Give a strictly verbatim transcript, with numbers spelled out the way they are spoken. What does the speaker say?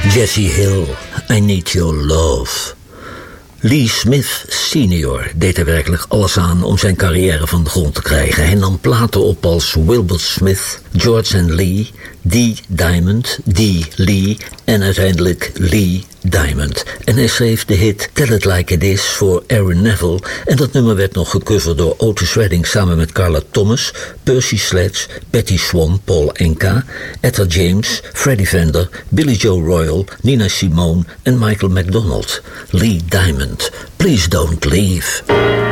Jesse Hill, I Need Your Love. Lee Smith senior deed er werkelijk alles aan om zijn carrière van de grond te krijgen. Hij nam platen op als Wilbur Smith, George and Lee, Dee Diamond, Dee Lee en uiteindelijk Lee Diamond. En hij schreef de hit Tell It Like It Is voor Aaron Neville. En dat nummer werd nog gecoverd door Otis Redding samen met Carla Thomas, Percy Sledge, Patty Swan, Paul Anka, Etta James, Freddie Fender, Billy Joe Royal, Nina Simone en Michael McDonald. Lee Diamond, Please Don't Leave.